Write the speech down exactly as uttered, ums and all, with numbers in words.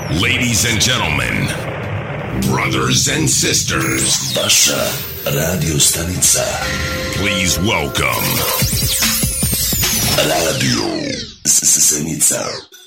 Ladies and gentlemen, brothers and sisters, Vaša radio stanica. Please welcome Radio Senica.